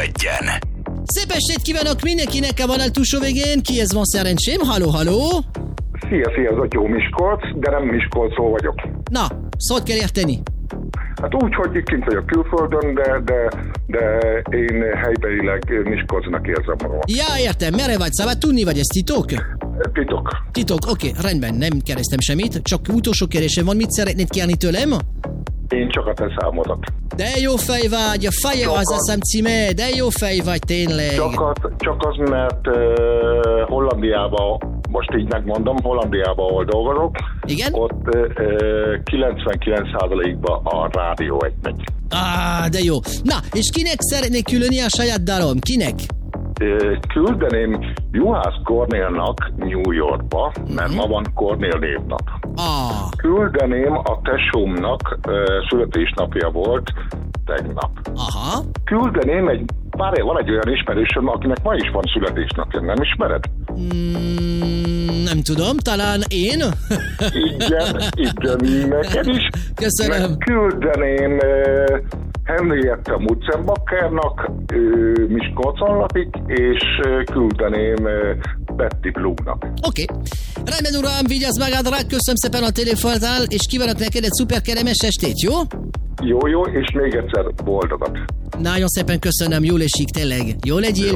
Budapest. Szép estét kívánok mindenkinek a vonal túlsó végén. Kihez van szerencsém? Halló? Szia, ez a jó Miskolc, de nem Miskolcról vagyok. Na, szót kell érteni. Hát úgy, hogy kint vagyok külföldön, de én helybelileg Miskolcnak érzem magam. Ja, értem, merre vagy? Szabad tudni, vagy ez titok? Titok. Oké, rendben, nem kérdeztem semmit, csak utolsó kérdésem van, mit szeretnéd kérni tőlem? Én csak a te számodat. De jó fej vagy, a Fire az a szám címe, de jó fej vagy tényleg. Csak az, mert Hollandiában, most így megmondom, Hollandiában, ahol dolgozok, igen? Ott 99%-ban a rádió egy megy. De jó. Na, és kinek szeretnék különni a saját dalom? Kinek? Küldeném Juhász Kornélnak New Yorkba, mert ma van Kornél névnap. Küldeném a tesómnak, születésnapja volt tegnap. Aha. Küldeném van egy olyan ismerősöm, akinek ma is van születésnapja, nem ismered? Nem tudom, talán én? Igen, neked is. Köszönöm. Meg küldeném Henrietta Mutzenbackernak, Miskolcon lakik, és küldeném Betty Blue-nak. Oké. Rendben, uram, vigyázz magadra, köszönöm szépen a telefontál, és kívánok neked egy szuper kellemes estét, jó? Jó, és még egyszer boldogat. Nagyon szépen köszönöm, jól esik, tényleg. Jó legyél.